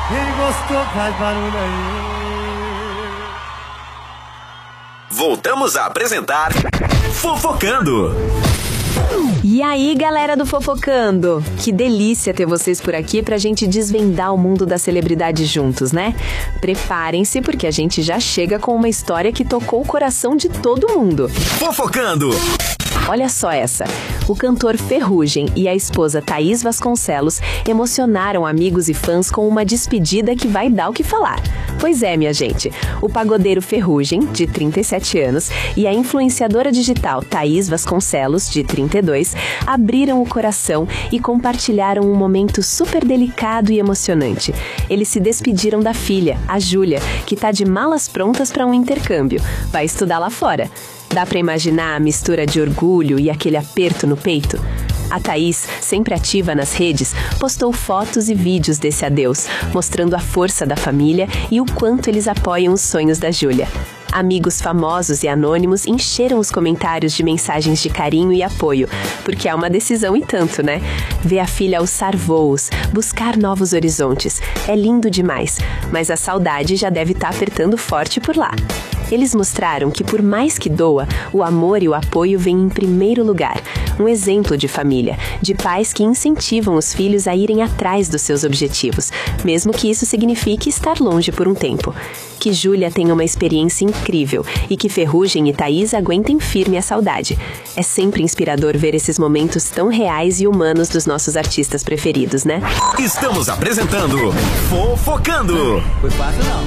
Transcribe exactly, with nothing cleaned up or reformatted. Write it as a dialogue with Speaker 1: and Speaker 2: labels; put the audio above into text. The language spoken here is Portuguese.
Speaker 1: Quem gostou faz barulho aí.
Speaker 2: Voltamos a apresentar Fofocando.
Speaker 3: E aí, galera do Fofocando? Que delícia ter vocês por aqui pra gente desvendar o mundo das celebridades juntos, né? Preparem-se porque a gente já chega com uma história que tocou o coração de todo mundo.
Speaker 2: Fofocando.
Speaker 3: Olha só essa. O cantor Ferrugem e a esposa Thaís Vasconcelos emocionaram amigos e fãs com uma despedida que vai dar o que falar. Pois é, minha gente, o pagodeiro Ferrugem, de trinta e sete anos, e a influenciadora digital Thaís Vasconcelos, de trinta e dois, abriram o coração e compartilharam um momento super delicado e emocionante. Eles se despediram da filha, a Júlia, que tá de malas prontas para um intercâmbio. Vai estudar lá fora. Dá pra imaginar a mistura de orgulho e aquele aperto no peito? A Thaís, sempre ativa nas redes, postou fotos e vídeos desse adeus, mostrando a força da família e o quanto eles apoiam os sonhos da Júlia. Amigos famosos e anônimos encheram os comentários de mensagens de carinho e apoio, porque é uma decisão e tanto, né? Ver a filha alçar voos, buscar novos horizontes, é lindo demais, mas a saudade já deve estar apertando forte por lá. Eles mostraram que, por mais que doa, o amor e o apoio vêm em primeiro lugar. Um exemplo de família, de pais que incentivam os filhos a irem atrás dos seus objetivos, mesmo que isso signifique estar longe por um tempo. Que Júlia tenha uma experiência incrível e que Ferrugem e Thaís aguentem firme a saudade. É sempre inspirador ver esses momentos tão reais e humanos dos nossos artistas preferidos, né?
Speaker 2: Estamos apresentando Fofocando.
Speaker 1: Foi fácil não.